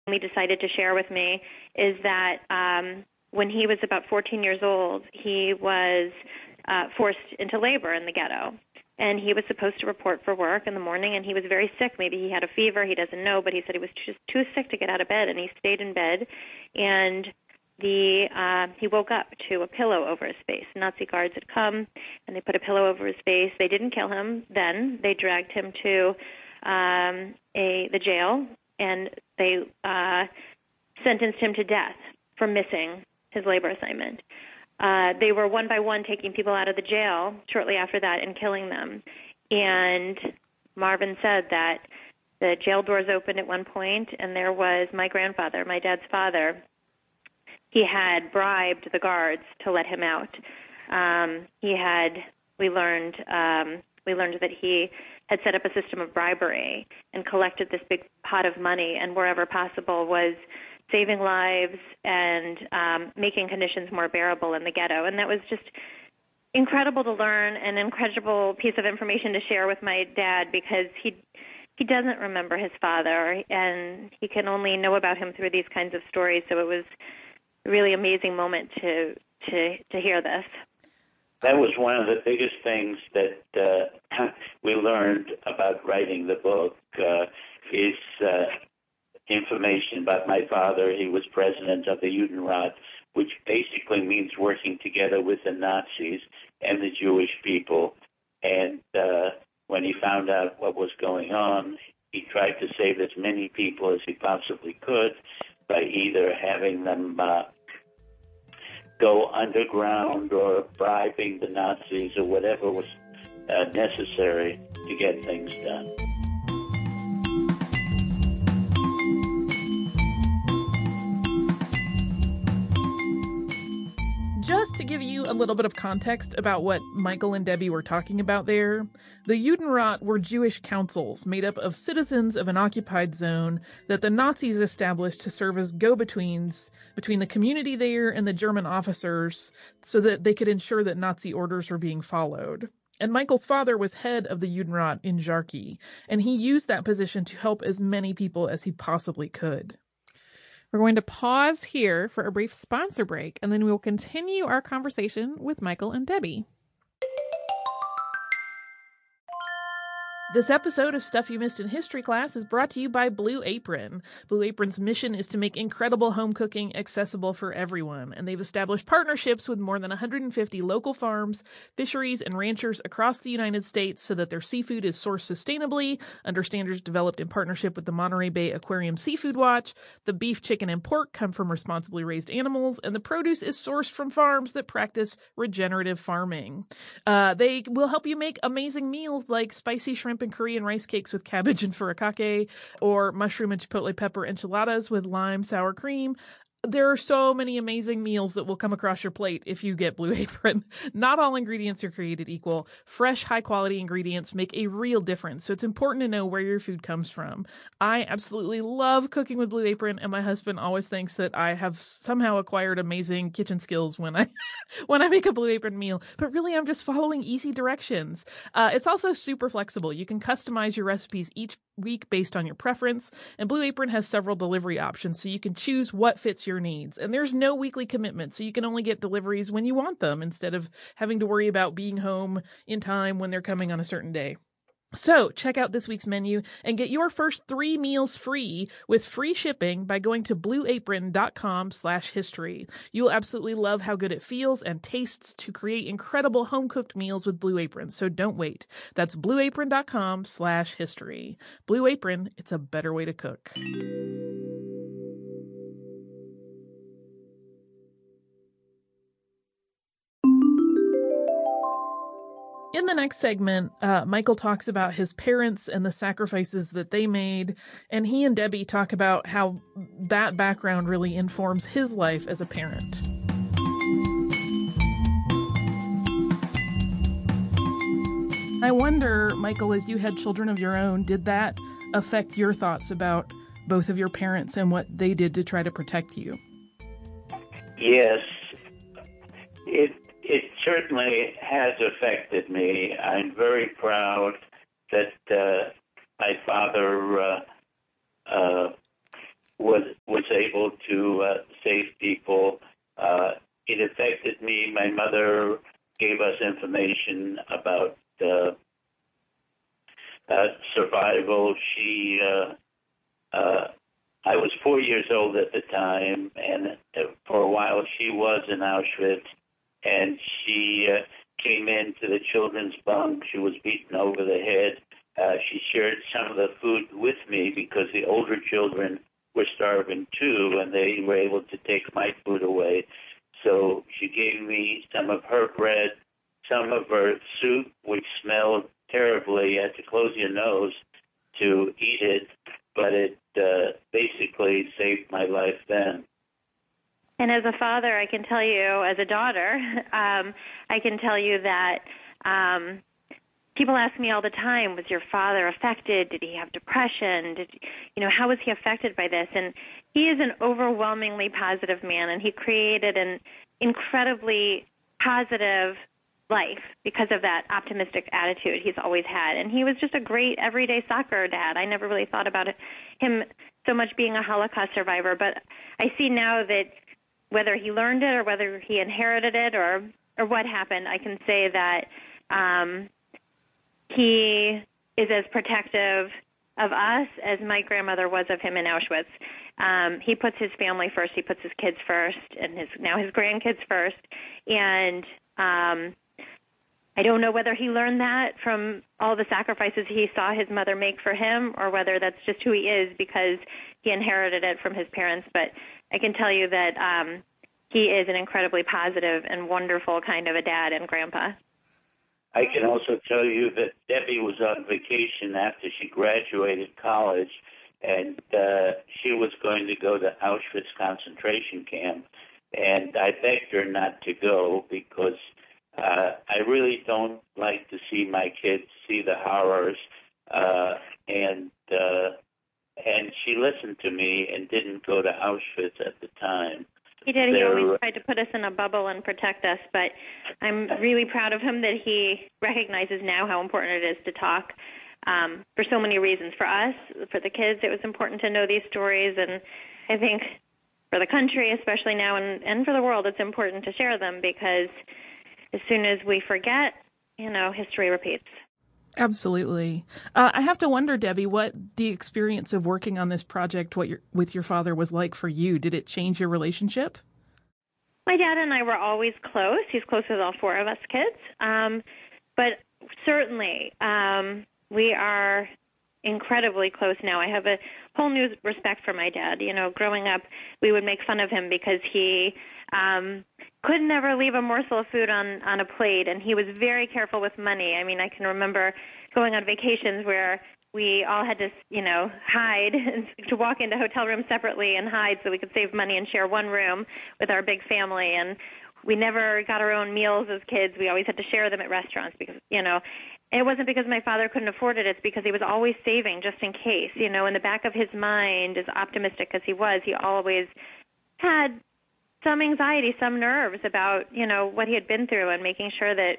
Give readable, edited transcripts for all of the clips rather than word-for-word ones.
decided to share with me is that when he was about 14 years old, he was forced into labor in the ghetto. And he was supposed to report for work in the morning, and he was very sick. Maybe he had a fever. He doesn't know, but he said he was just too sick to get out of bed, and he stayed in bed. And he woke up to a pillow over his face. Nazi guards had come, and they put a pillow over his face. They didn't kill him then. They dragged him to the jail, and they sentenced him to death for missing his labor assignment. They were one by one taking people out of the jail shortly after that and killing them. And Marvin said that the jail doors opened at one point, and there was my grandfather, my dad's father. He had bribed the guards to let him out. We learned that he had set up a system of bribery and collected this big pot of money, and wherever possible was saving lives and making conditions more bearable in the ghetto. And that was just incredible to learn, an incredible piece of information to share with my dad, because he doesn't remember his father, and he can only know about him through these kinds of stories. So it was a really amazing moment to hear this. That was one of the biggest things that we learned about writing the book is information about my father. He was president of the Judenrat, which basically means working together with the Nazis and the Jewish people. And when he found out what was going on, he tried to save as many people as he possibly could by either having them go underground or bribing the Nazis or whatever was necessary to get things done. Just to give you a little bit of context about what Michael and Debbie were talking about there, the Judenrat were Jewish councils made up of citizens of an occupied zone that the Nazis established to serve as go-betweens between the community there and the German officers so that they could ensure that Nazi orders were being followed. And Michael's father was head of the Judenrat in Jarkey, and he used that position to help as many people as he possibly could. We're going to pause here for a brief sponsor break, and then we will continue our conversation with Michael and Debbie. This episode of Stuff You Missed in History Class is brought to you by Blue Apron. Blue Apron's mission is to make incredible home cooking accessible for everyone, and they've established partnerships with more than 150 local farms, fisheries, and ranchers across the United States so that their seafood is sourced sustainably under standards developed in partnership with the Monterey Bay Aquarium Seafood Watch. The beef, chicken, and pork come from responsibly raised animals, and the produce is sourced from farms that practice regenerative farming. They will help you make amazing meals like spicy shrimp and Korean rice cakes with cabbage and furikake, or mushroom and chipotle pepper enchiladas with lime sour cream. There are so many amazing meals that will come across your plate if you get Blue Apron. Not all ingredients are created equal. Fresh, high-quality ingredients make a real difference, so it's important to know where your food comes from. I absolutely love cooking with Blue Apron, and my husband always thinks that I have somehow acquired amazing kitchen skills when I make a Blue Apron meal. But really, I'm just following easy directions. It's also super flexible. You can customize your recipes each week based on your preference, and Blue Apron has several delivery options, so you can choose what fits your needs. And there's no weekly commitment, so you can only get deliveries when you want them instead of having to worry about being home in time when they're coming on a certain day. So check out this week's menu and get your first 3 meals free with free shipping by going to blueapron.com/history. You'll absolutely love how good it feels and tastes to create incredible home-cooked meals with Blue Apron, so don't wait. That's blueapron.com/history. Blue Apron, it's a better way to cook. In the next segment, Michael talks about his parents and the sacrifices that they made, and he and Debbie talk about how that background really informs his life as a parent. I wonder, Michael, as you had children of your own, did that affect your thoughts about both of your parents and what they did to try to protect you? Yes, it certainly has affected me. I'm very proud that my father was able to save people. It affected me. My mother gave us information about survival. I was 4 years old at the time, and for a while she was in Auschwitz, and she came into the children's bunk. She was beaten over the head. She shared some of the food with me because the older children were starving too, and they were able to take my food away. So she gave me some of her bread, some of her soup, which smelled terribly. You had to close your nose to eat it, but it basically saved my life then. And as a father, I can tell you, as a daughter, I can tell you that people ask me all the time, was your father affected? Did he have depression? How was he affected by this? And he is an overwhelmingly positive man, and he created an incredibly positive life because of that optimistic attitude he's always had. And he was just a great everyday soccer dad. I never really thought about him so much being a Holocaust survivor, but I see now that whether he learned it or whether he inherited it or what happened, I can say that he is as protective of us as my grandmother was of him in Auschwitz. He puts his family first. He puts his kids first, and now his grandkids first. And I don't know whether he learned that from all the sacrifices he saw his mother make for him, or whether that's just who he is because he inherited it from his parents. But I can tell you that he is an incredibly positive and wonderful kind of a dad and grandpa. I can also tell you that Debbie was on vacation after she graduated college, and she was going to go to Auschwitz concentration camp. And I begged her not to go because I really don't like to see my kids see the horrors. And she listened to me and didn't go to Auschwitz at the time. He did. He always tried to put us in a bubble and protect us, but I'm really proud of him that he recognizes now how important it is to talk for so many reasons. For us, for the kids, it was important to know these stories, and I think for the country, especially now, and for the world, it's important to share them because as soon as we forget, history repeats. Absolutely. I have to wonder, Debbie, what the experience of working on this project with your father was like for you. Did it change your relationship? My dad and I were always close. He's close with all four of us kids. But certainly, we are incredibly close now. I have a whole new respect for my dad. Growing up, we would make fun of him because he could never leave a morsel of food on a plate, and he was very careful with money. I mean, I can remember going on vacations where we all had to, hide to walk into hotel rooms separately and hide so we could save money and share one room with our big family. And we never got our own meals as kids. We always had to share them at restaurants because, it wasn't because my father couldn't afford it. It's because he was always saving just in case. In the back of his mind, as optimistic as he was, he always had some anxiety, some nerves about, what he had been through and making sure that,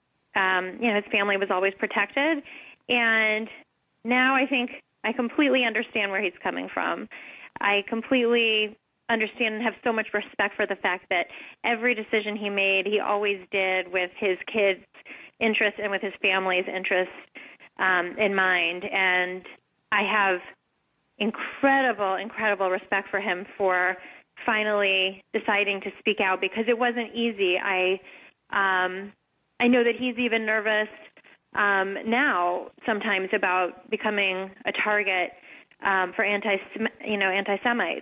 his family was always protected. And now I think I completely understand where he's coming from. I completely understand and have so much respect for the fact that every decision he made, he always did with his kids' interests and with his family's interests in mind. And I have incredible respect for him for finally deciding to speak out because it wasn't easy. I know that he's even nervous now sometimes about becoming a target for anti-Semites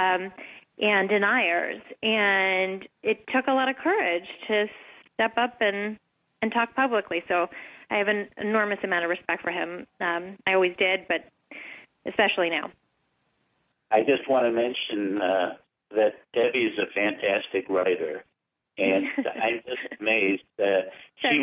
and deniers, and it took a lot of courage to step up and talk publicly. So I have an enormous amount of respect for him. I always did, but especially now. I just want to mention that Debbie is a fantastic writer, and I'm just amazed. She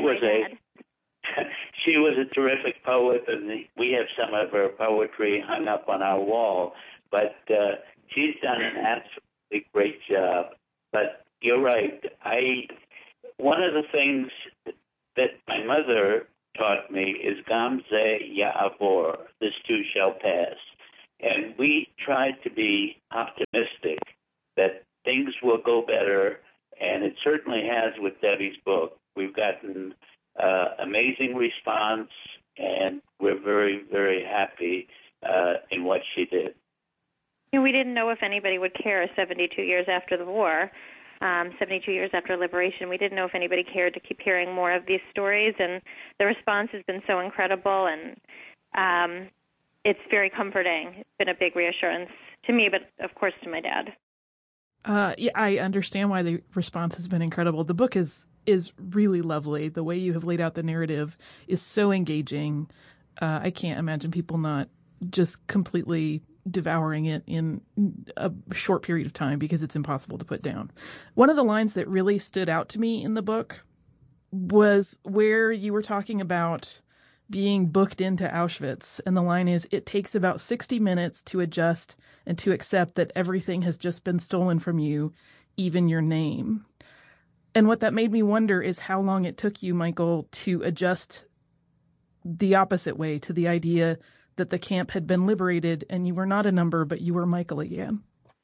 was a terrific poet, and we have some of her poetry hung up on our wall. But she's done an absolutely great job. But you're right. One of the things that my mother taught me is Gam Ze Ya'avor, this too shall pass. And we tried to be optimistic that things will go better, and it certainly has with Debbie's book. We've gotten amazing response, and we're very, very happy in what she did. We didn't know if anybody would care 72 years after the war, 72 years after liberation. We didn't know if anybody cared to keep hearing more of these stories, and the response has been so incredible, and it's very comforting. It's been a big reassurance to me, but of course to my dad. Yeah, I understand why the response has been incredible. The book is really lovely. The way you have laid out the narrative is so engaging. I can't imagine people not just completely devouring it in a short period of time because it's impossible to put down. One of the lines that really stood out to me in the book was where you were talking about being booked into Auschwitz. And the line is, "It takes about 60 minutes to adjust and to accept that everything has just been stolen from you, even your name." And what that made me wonder is how long it took you, Michael, to adjust the opposite way to the idea that the camp had been liberated and you were not a number, but you were Michael again.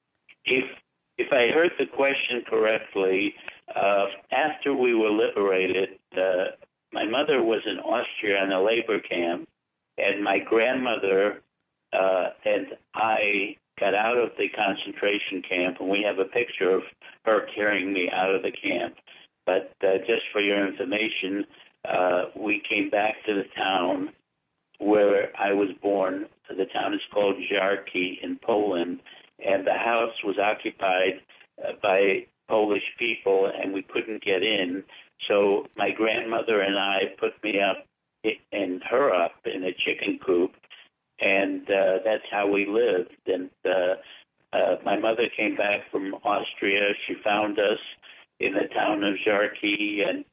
If I heard the question correctly, after we were liberated, my mother was in Austria in a labor camp, and my grandmother and I got out of the concentration camp, and we have a picture of her carrying me out of the camp. But just for your information, we came back to the town where I was born. The town is called Żarki in Poland, and the house was occupied by Polish people, and we couldn't get in. So my grandmother and I put me up and her up in a chicken coop, and that's how we lived. And my mother came back from Austria. She found us in the town of Żarki, and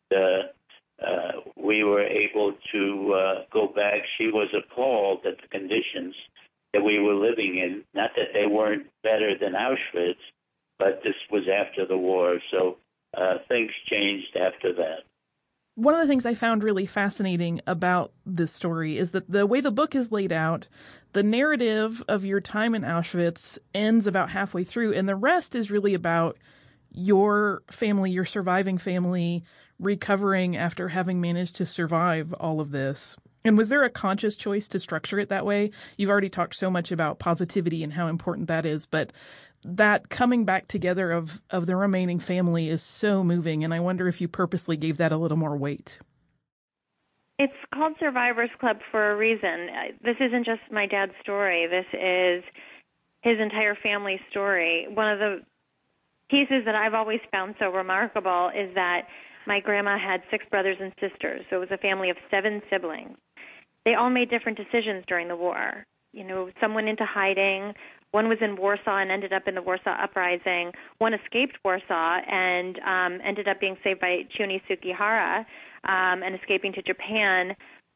we were able to go back. She was appalled at the conditions that we were living in. Not that they weren't better than Auschwitz, but this was after the war. So things changed after that. One of the things I found really fascinating about this story is that the way the book is laid out, the narrative of your time in Auschwitz ends about halfway through, and the rest is really about your family, your surviving family, recovering after having managed to survive all of this. And was there a conscious choice to structure it that way? You've already talked so much about positivity and how important that is, but that coming back together of the remaining family is so moving, and I wonder if you purposely gave that a little more weight. It's called Survivors Club for a reason. This isn't just my dad's story. This is his entire family's story. One of the pieces that I've always found so remarkable is that my grandma had 6 brothers and sisters, so it was a family of 7 siblings. They all made different decisions during the war. You know, some went into hiding. One was in Warsaw and ended up in the Warsaw Uprising. One escaped Warsaw and ended up being saved by Chuni Sugihara and escaping to Japan.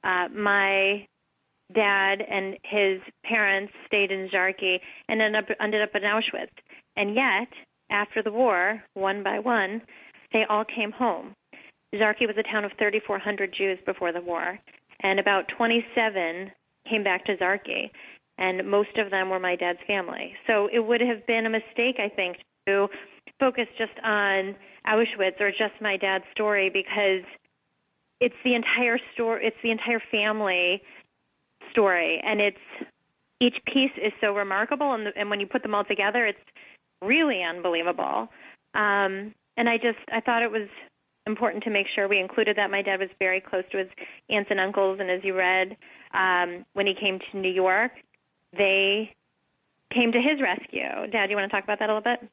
My dad and his parents stayed in Żarki and ended up in Auschwitz. And yet, after the war, one by one, they all came home. Żarki was a town of 3,400 Jews before the war, and about 27 came back to Żarki, and most of them were my dad's family. So it would have been a mistake, I think, to focus just on Auschwitz or just my dad's story, because it's the entire story, it's the entire family story, and each piece is so remarkable, and when you put them all together, it's really unbelievable. And I thought it was important to make sure we included that. My dad was very close to his aunts and uncles, and as you read, when he came to New York, they came to his rescue. Dad, you want to talk about that a little bit?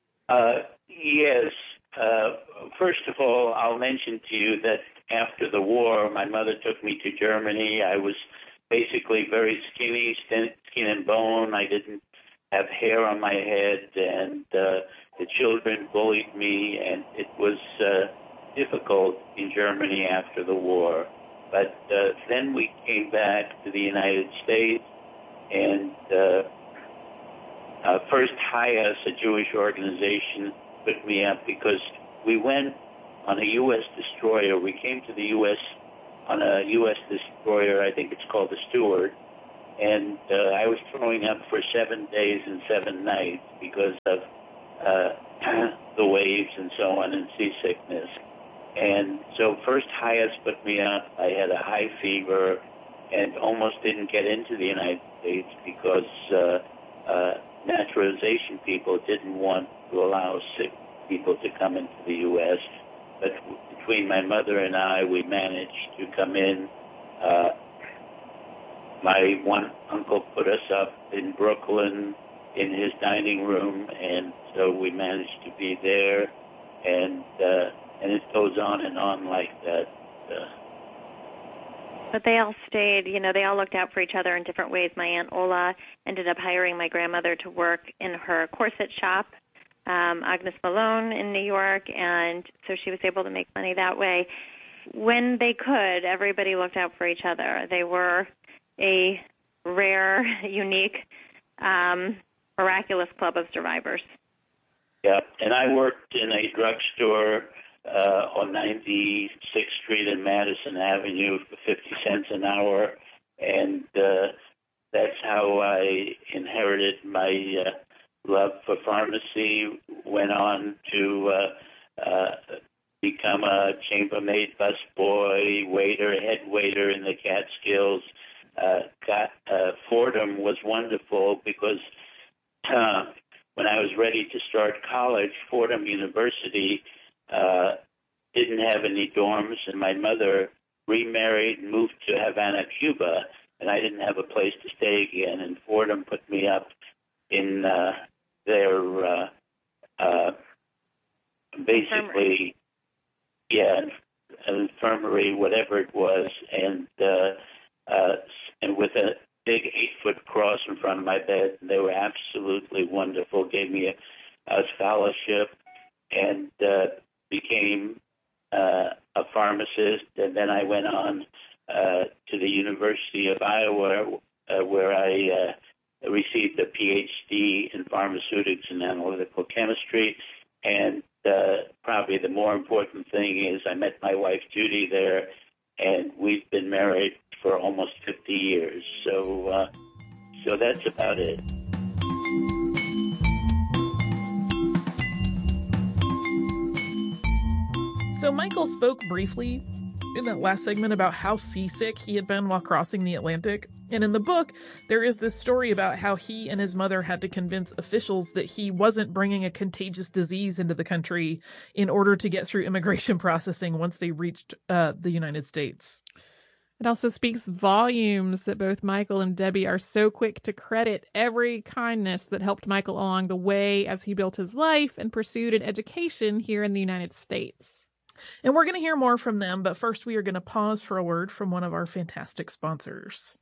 Yes. First of all, I'll mention to you that after the war, my mother took me to Germany. I was basically very skinny, skin and bone. I didn't have hair on my head, and the children bullied me, and it was difficult in Germany after the war. But then we came back to the United States, and first HIAS, a Jewish organization, put me up because we went on a U.S. destroyer. We came to the U.S. on a U.S. destroyer, I think it's called the Stewart, and I was throwing up for 7 days and 7 nights because of the waves and so on and seasickness. And so first Hayes put me up. I had a high fever and almost didn't get into the United States because naturalization people didn't want to allow sick people to come into the U.S. But between my mother and I, we managed to come in. My one uncle put us up in Brooklyn in his dining room, and so we managed to be there, and it goes on and on like that. But they all stayed, they all looked out for each other in different ways. My Aunt Ola ended up hiring my grandmother to work in her corset shop, Agnes Malone in New York, and so she was able to make money that way. When they could, everybody looked out for each other. They were a rare, unique, miraculous club of survivors. Yeah, and I worked in a drugstore on 96th Street and Madison Avenue for 50 cents an hour, and that's how I inherited my love for pharmacy. Went on to become a chambermaid, busboy, waiter, head waiter in the Catskills. Fordham was wonderful because when I was ready to start college, Fordham University didn't have any dorms, and my mother remarried and moved to Havana, Cuba, and I didn't have a place to stay again, and Fordham put me up in their basically, an infirmary, whatever it was, and with a big 8-foot cross in front of my bed. They were absolutely wonderful, gave me a scholarship, and became a pharmacist. And then I went on to the University of Iowa, where I received a PhD in pharmaceutics and analytical chemistry. And probably the more important thing is I met my wife, Judy, there, and we've been married for almost 50 years. So that's about it. So Michael spoke briefly in that last segment about how seasick he had been while crossing the Atlantic. And in the book, there is this story about how he and his mother had to convince officials that he wasn't bringing a contagious disease into the country in order to get through immigration processing once they reached the United States. It also speaks volumes that both Michael and Debbie are so quick to credit every kindness that helped Michael along the way as he built his life and pursued an education here in the United States. And we're going to hear more from them, but first we are going to pause for a word from one of our fantastic sponsors.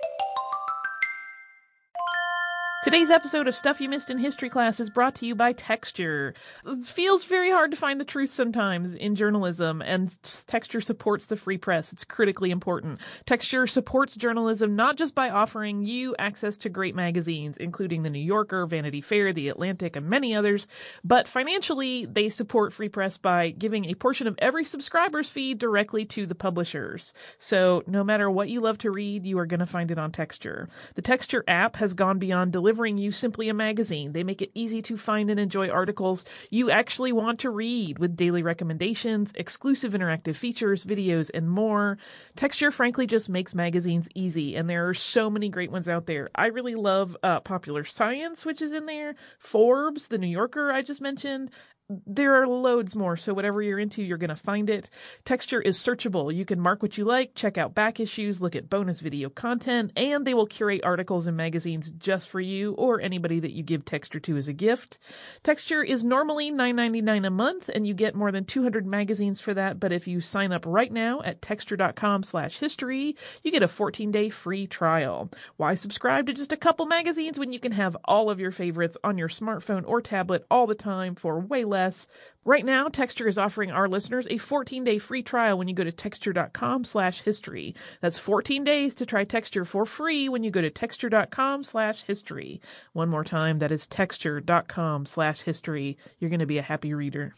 Today's episode of Stuff You Missed in History Class is brought to you by Texture. It feels very hard to find the truth sometimes in journalism, and Texture supports the free press. It's critically important. Texture supports journalism not just by offering you access to great magazines, including The New Yorker, Vanity Fair, The Atlantic, and many others, but financially they support free press by giving a portion of every subscriber's fee directly to the publishers. So no matter what you love to read, you are going to find it on Texture. The Texture app has gone beyond delivering you simply a magazine. They make it easy to find and enjoy articles you actually want to read, with daily recommendations, exclusive interactive features, videos, and more. Texture, frankly, just makes magazines easy, and there are so many great ones out there. I really love Popular Science, which is in there, Forbes, The New Yorker I just mentioned. There are loads more, so whatever you're into, you're going to find it. Texture is searchable. You can mark what you like, check out back issues, look at bonus video content, and they will curate articles and magazines just for you or anybody that you give Texture to as a gift. Texture is normally $9.99 a month, and you get more than 200 magazines for that, but if you sign up right now at texture.com/history, you get a 14-day free trial. Why subscribe to just a couple magazines when you can have all of your favorites on your smartphone or tablet all the time for way less? Right now, Texture is offering our listeners a 14-day free trial when you go to texture.com/history. That's 14 days to try Texture for free when you go to texture.com/history. One more time, that is texture.com/history. You're going to be a happy reader.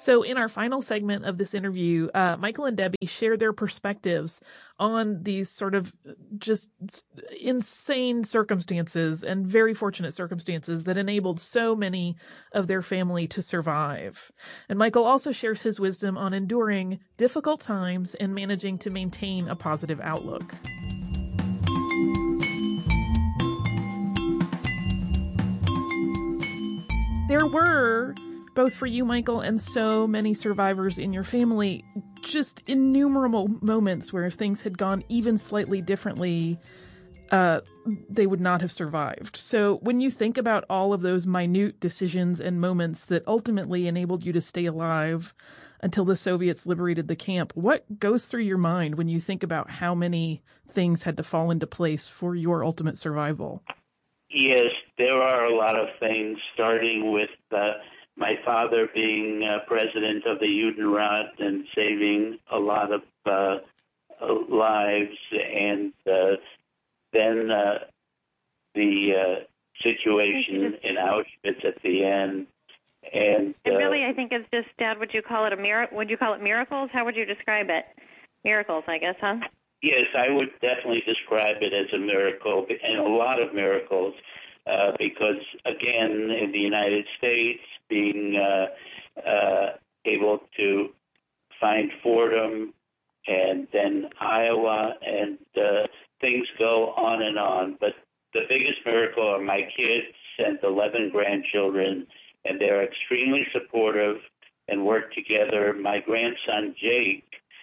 So in our final segment of this interview, Michael and Debbie share their perspectives on these sort of just insane circumstances and very fortunate circumstances that enabled so many of their family to survive. And Michael also shares his wisdom on enduring difficult times and managing to maintain a positive outlook. There were, both for you, Michael, and so many survivors in your family, just innumerable moments where if things had gone even slightly differently, they would not have survived. So when you think about all of those minute decisions and moments that ultimately enabled you to stay alive until the Soviets liberated the camp, what goes through your mind when you think about how many things had to fall into place for your ultimate survival? Yes, there are a lot of things, starting with my father being president of the Judenrat and saving a lot of lives, and then the situation in Auschwitz at the end. And really, I think it's just, Dad, would you call it would you call it miracles? How would you describe it? Miracles, I guess, huh? Yes, I would definitely describe it as a miracle, and a lot of miracles, because, again, in the United States, being able to find Fordham and then Iowa, and things go on and on. But the biggest miracle are my kids and 11 grandchildren, and they're extremely supportive and work together. My grandson, Jake,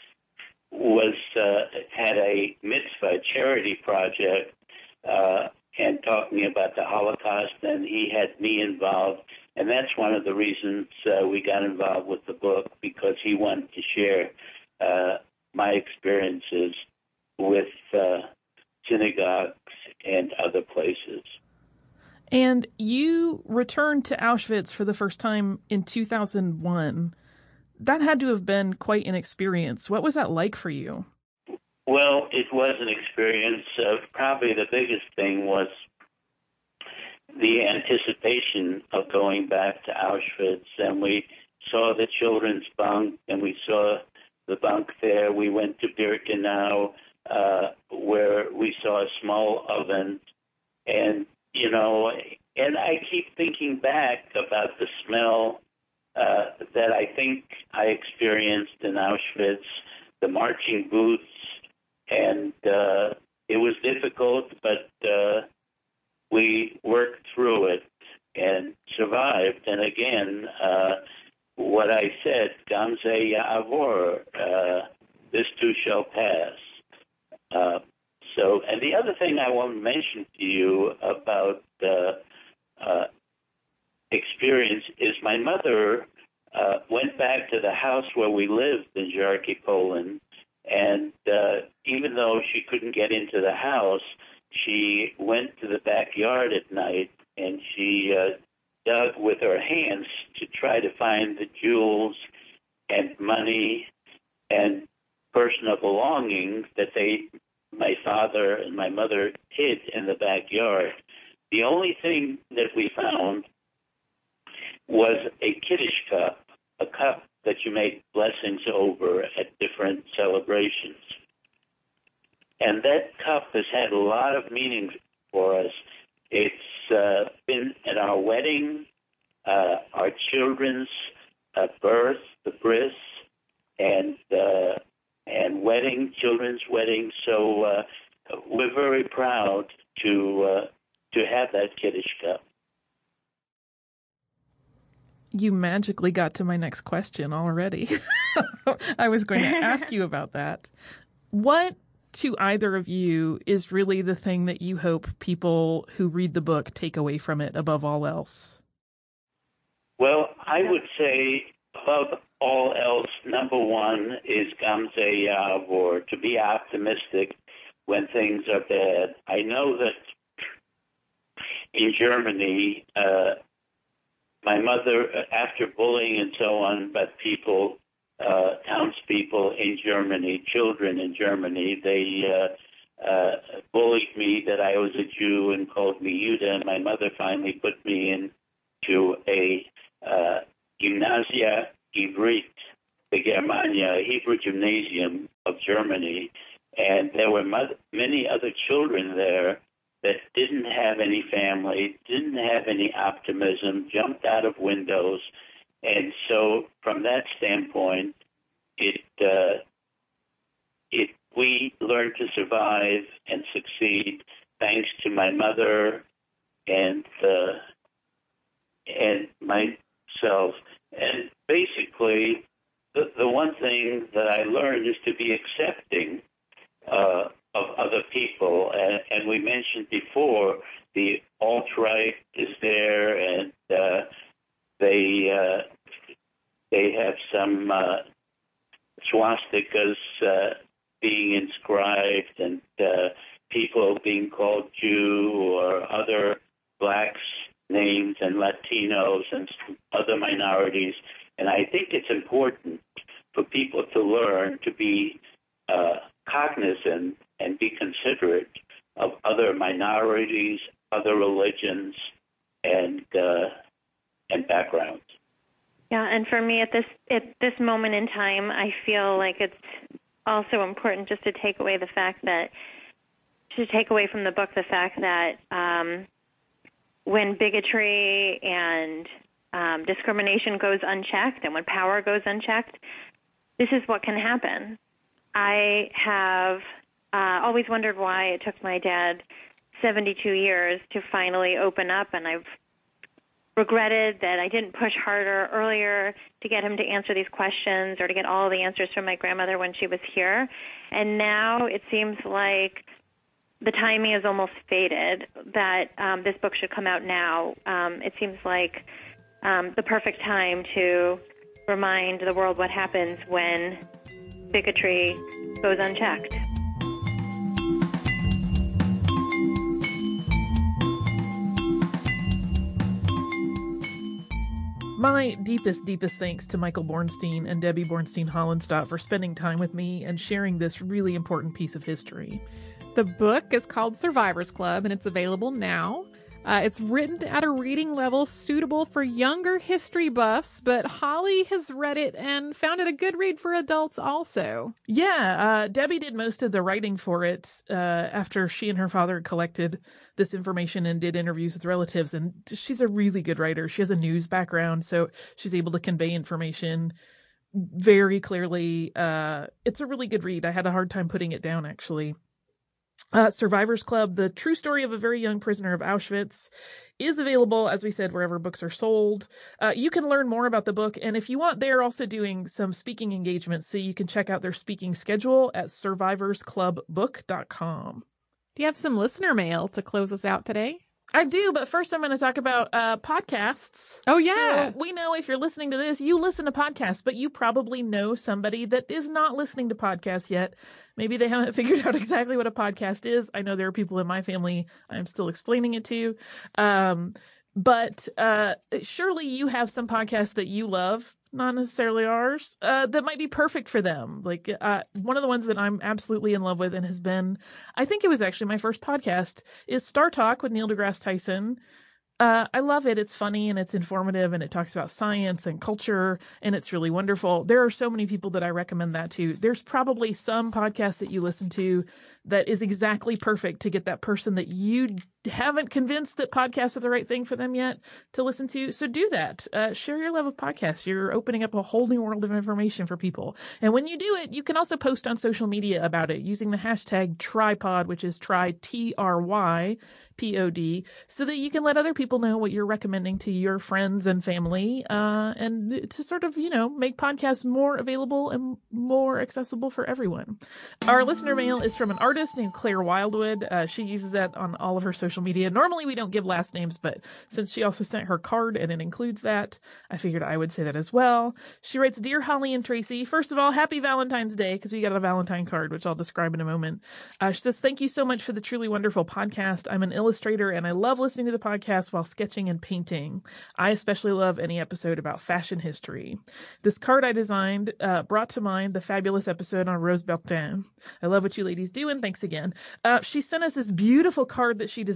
had a mitzvah charity project and talking about the Holocaust, and he had me involved. And that's one of the reasons we got involved with the book, because he wanted to share my experiences with synagogues and other places. And you returned to Auschwitz for the first time in 2001. That had to have been quite an experience. What was that like for you? Well, it was an experience. Probably the biggest thing was the anticipation of going back to Auschwitz. And we saw the children's bunk, and we saw the bunk there. We went to Birkenau, where we saw a small oven. And, and I keep thinking back about the smell that I think I experienced in Auschwitz, the marching boots, and it was difficult, but we worked through it and survived. And again, what I said, Gam ze ya'avor, this too shall pass. And the other thing I want to mention to you about experience is my mother went back to the house where we lived in Żarki, Poland, and even though she couldn't get into the house, she went to the backyard at night, and she dug with her hands to try to find the jewels and money and personal belongings that my father and my mother hid in the backyard. The only thing that we found was a Kiddush cup, a cup that you make blessings over at different celebrations. And that cup has had a lot of meaning for us. It's been at our wedding, our children's birth, the bris, and wedding, children's wedding. So we're very proud to have that Kiddush cup. You magically got to my next question already. I was going to ask you about that. What, to either of you, is really the thing that you hope people who read the book take away from it above all else? Well, I would say above all else, number one is Gam ze ya'avor, to be optimistic when things are bad. I know that in Germany, my mother, after bullying and so on, but people, townspeople in Germany, children in Germany, they bullied me that I was a Jew and called me Judah. And my mother finally put me into a gymnasia Ivrit, the Germania Hebrew Gymnasium of Germany, and there were many other children there that didn't have any family, didn't have any optimism, jumped out of windows. And so from that standpoint, we learned to survive and succeed thanks to my mother and myself. And basically, the one thing that I learned is to be accepting of other people. And we mentioned before, the alt-right is there, and they have some swastikas being inscribed, and people being called Jew or other blacks names, and Latinos and other minorities. And I think it's important for people to learn to be cognizant and be considerate of other minorities, other religions, and backgrounds. Yeah, and for me at this moment in time, I feel like it's also important just to take away from the book the fact that when bigotry and discrimination goes unchecked, and when power goes unchecked, this is what can happen. I have always wondered why it took my dad 72 years to finally open up, and I've regretted that I didn't push harder earlier to get him to answer these questions or to get all the answers from my grandmother when she was here. And now it seems like the timing is almost faded, that this book should come out now. It seems like the perfect time to remind the world what happens when bigotry goes unchecked. My deepest thanks to Michael Bornstein and Debbie Bornstein-Hollenstadt for spending time with me and sharing this really important piece of history. The book is called Survivors Club, and it's available now. It's written at a reading level suitable for younger history buffs, but Holly has read it and found it a good read for adults also. Yeah, Debbie did most of the writing for it after she and her father collected this information and did interviews with relatives, and she's a really good writer. She has a news background, so she's able to convey information very clearly. It's a really good read. I had a hard time putting it down, actually. Survivors Club, the true story of a very young prisoner of Auschwitz, is available, as we said, wherever books are sold. You can learn more about the book, and if you want, they're also doing some speaking engagements, so you can check out their speaking schedule at survivorsclubbook.com. Do you have some listener mail to close us out today? I do, but first I'm going to talk about podcasts. Oh, yeah. So we know if you're listening to this, you listen to podcasts, but you probably know somebody that is not listening to podcasts yet. Maybe they haven't figured out exactly what a podcast is. I know there are people in my family I'm still explaining it to. But surely you have some podcasts that you love, not necessarily ours, that might be perfect for them. Like one of the ones that I'm absolutely in love with and has been, I think it was actually my first podcast, is Star Talk with Neil deGrasse Tyson. I love it. It's funny and it's informative and it talks about science and culture and it's really wonderful. There are so many people that I recommend that to. There's probably some podcast that you listen to that is exactly perfect to get that person that you haven't convinced that podcasts are the right thing for them yet to listen to. So do that. Share your love of podcasts. You're opening up a whole new world of information for people. And when you do it, you can also post on social media about it using the hashtag Trypod, which is TRYPOD, so that you can let other people know what you're recommending to your friends and family, and to sort of, make podcasts more available and more accessible for everyone. Our listener mail is from an artist named Claire Wildwood. She uses that on all of her social media. Normally we don't give last names, but since she also sent her card and it includes that, I figured I would say that as well. She writes, Dear Holly and Tracy, first of all, happy Valentine's Day, because we got a Valentine card, which I'll describe in a moment. She says, thank you so much for the truly wonderful podcast. I'm an illustrator and I love listening to the podcast while sketching and painting. I especially love any episode about fashion history. This card I designed brought to mind the fabulous episode on Rose Bertin. I love what you ladies do, and thanks again. She sent us this beautiful card that she designed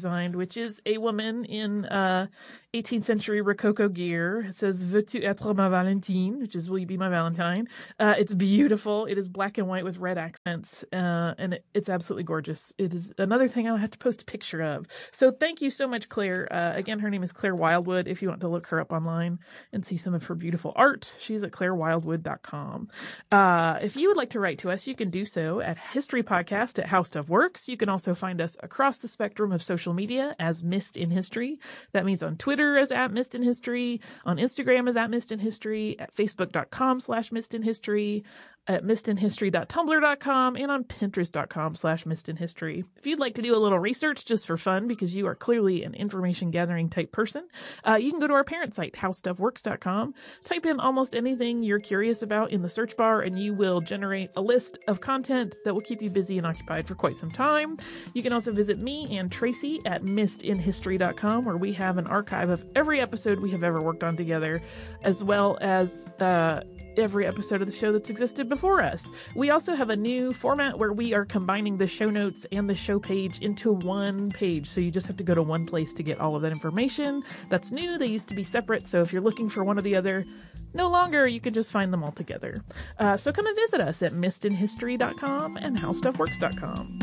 designed, which is a woman in 18th century Rococo gear. It says, Veux-tu être ma Valentine? Which is, will you be my Valentine? It's beautiful. It is black and white with red accents, and it's absolutely gorgeous. It is another thing I'll have to post a picture of. So thank you so much, Claire. Again, her name is Claire Wildwood. If you want to look her up online and see some of her beautiful art, she's at clairewildwood.com. If you would like to write to us, you can do so at historypodcast@howstuffworks. You can also find us across the spectrum of social media as Missed in History. That means on Twitter as @MissedInHistory, on Instagram as @MissedInHistory, at Facebook.com/MissedInHistory, at missedinhistory.tumblr.com, and on Pinterest.com/missedinhistory. If you'd like to do a little research just for fun, because you are clearly an information gathering type person, you can go to our parent site, howstuffworks.com, type in almost anything you're curious about in the search bar, and you will generate a list of content that will keep you busy and occupied for quite some time. You can also visit me and Tracy at missedinhistory.com, where we have an archive of every episode we have ever worked on together, as well as every episode of the show that's existed before us. We also have a new format where we are combining the show notes and the show page into one page, so you just have to go to one place to get all of that information. That's new. They used to be separate, so if you're looking for one or the other, no longer. You can just find them all together. So come and visit us at missedinhistory.com and howstuffworks.com.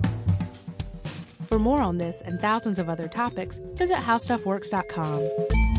For more on this and thousands of other topics, visit howstuffworks.com.